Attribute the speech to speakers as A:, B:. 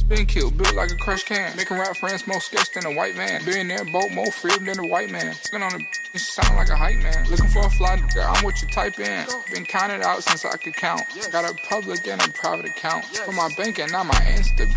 A: Been killed, built like a crush can. Making rap friends more sketch than a white man. Billionaire boat, more freedom than a white man. Looking on the sound like a hype man. Looking for a fly, I'm what you type in. Been counted out since I could count. Got a public and a private account. For my bank and not my Insta.